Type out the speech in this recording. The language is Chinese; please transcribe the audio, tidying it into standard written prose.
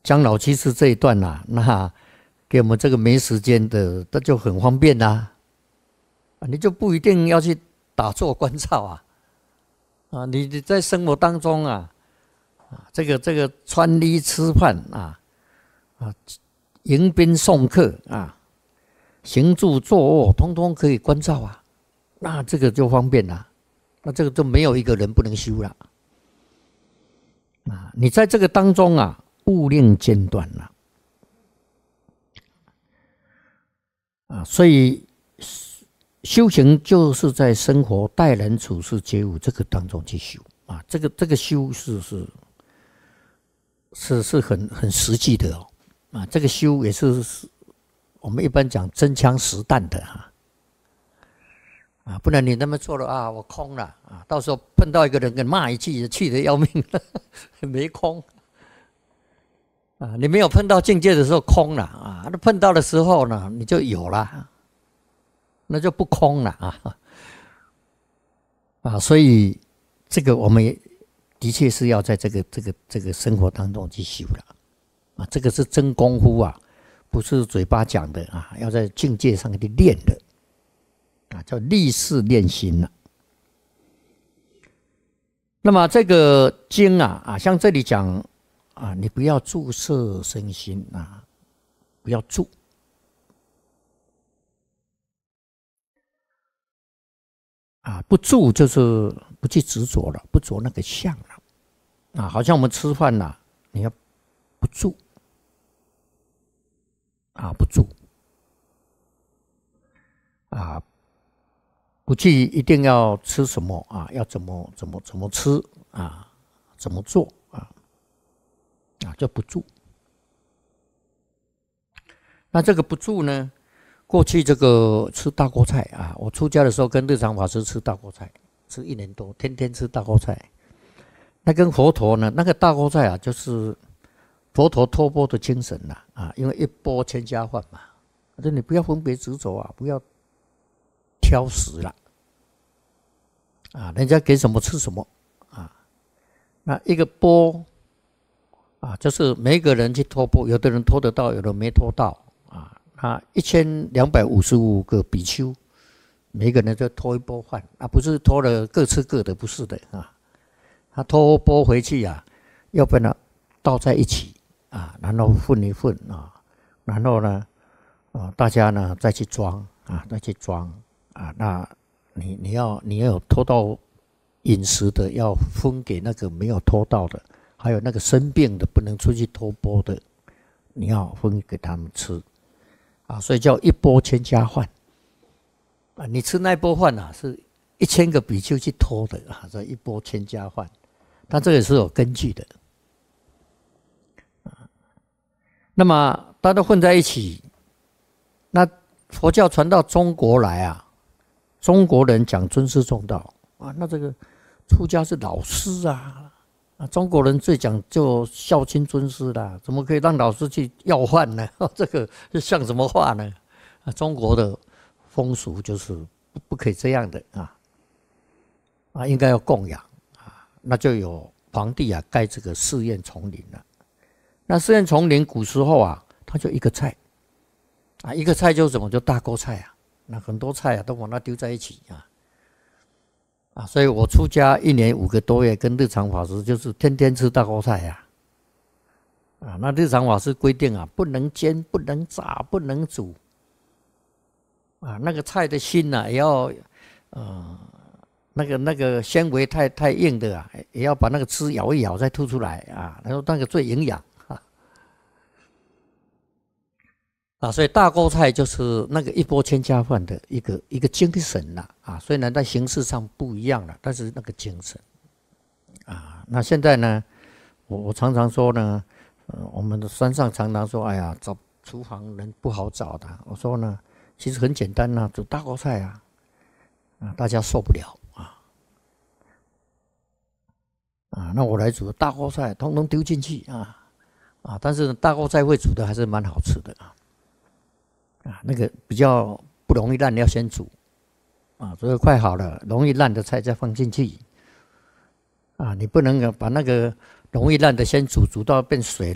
江老居士这一段啊，那给我们这个没时间的，那就很方便啦。你就不一定要去打坐观照你在生活当中这个穿衣吃饭迎宾送客行住坐卧，通通可以观照那这个就方便了，那这个就没有一个人不能修了你在这个当中勿令间断了所以修行就是在生活、待人处事、觉悟这个当中去修这个修是很实际的这个修也是我们一般讲真枪实弹的不然你那么做了我空了到时候碰到一个人跟骂一句，气得要命没空你没有碰到境界的时候空了那碰到的时候呢，你就有了。那就不空了所以这个我们的确是要在这个生活当中去修了这个是真功夫不是嘴巴讲的要在境界上去练的叫立事练心了。那么这个经像这里讲你不要注摄身心不要注。不住就是不去执着了，不着那个相了好像我们吃饭你要不住不住不去一定要吃什么要怎么吃怎么做就不住。那这个不住呢？过去这个吃大锅菜我出家的时候跟日常法师吃大锅菜，吃1年多，天天吃大锅菜。那跟佛陀呢，那个大锅菜就是佛陀托钵的精神因为一钵千家饭嘛，说你不要分别执着不要挑食了人家给什么吃什么那一个钵就是每个人去托钵，有的人托得到，有的没托到1255个比丘，每个人就托一钵饭不是托了各吃各的，不是的他托钵回去要不然倒在一起然后混一混然后呢大家呢再去装那你要有托到饮食的，要分给那个没有托到的，还有那个生病的不能出去托钵的，你要分给他们吃所以叫一钵千家饭你吃那钵饭是1000个比丘去托的所以一钵千家饭，但这个是有根据的那么大家都混在一起，那佛教传到中国来中国人讲尊师重道那这个出家是老师中国人最讲究孝亲尊师啦，怎么可以让老师去要饭呢？这个是像什么话呢？中国的风俗就是不可以这样的应该要供养那就有皇帝盖这个寺院丛林了。那寺院丛林古时候它就一个菜一个菜就什么，就大锅菜那很多菜都往那丢在一起所以我出家1年5个多月，跟日常法师就是天天吃大锅菜那日常法师规定不能煎，不能炸，不能煮那个菜的心也要那个纤维太硬的也要把那个汁咬一咬再吐出来然后那个最营养所以大锅菜就是那个一钵千家饭的一个精神虽然在形式上不一样了，但是那个精神那现在呢，我常常说呢，我们的山上常常说，哎呀，找厨房人不好找的。我说呢，其实很简单煮大锅菜大家受不了那我来煮大锅菜，通通丢进去但是大锅菜会煮的还是蛮好吃的那个比较不容易烂，要先煮所以快好了，容易烂的菜再放进去你不能把那个容易烂的先煮到变水